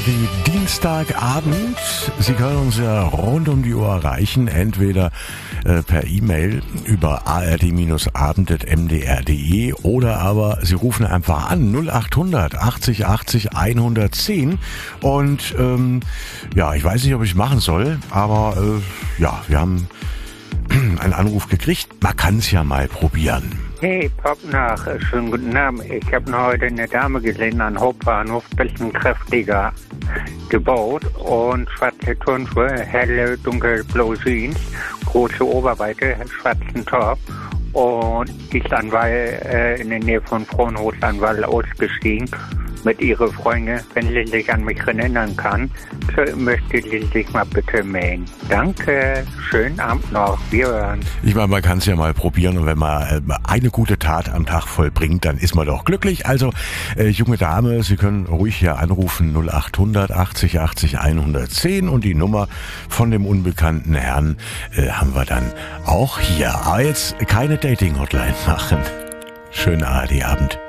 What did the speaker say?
ARD Dienstagabend. Sie können uns ja rund um die Uhr erreichen, entweder per E-Mail über ard-abend.mdr.de oder aber Sie rufen einfach an 0800 80 80 110 und ja, ich weiß nicht, ob ich es machen soll, aber ja, wir haben einen Anruf gekriegt. Man kann es ja mal probieren. Hey, Popnach, schönen guten Abend. Ich habe noch heute eine Dame gesehen an Hauptbahnhof, bisschen kräftiger gebaut und schwarze Turnschuhe, helle, dunkelblaue Jeans, große Oberweite, schwarzen Top und ist an Wall in der Nähe von Fraunhofer an Wall ausgestiegen mit ihrer Freundin. Wenn sie sich an mich erinnern kann, möchte sie sich mal bitte melden. Danke, schönen Abend noch, wir hören. Ich meine, man kann es ja mal probieren und wenn man eine gute Tat am Tag vollbringt, dann ist man doch glücklich. Also, junge Dame, Sie können ruhig hier anrufen 0800 80 80 110 und die Nummer von dem unbekannten Herrn haben wir dann auch hier. Aber jetzt keine Dating-Hotline machen. Schönen ARD-Abend.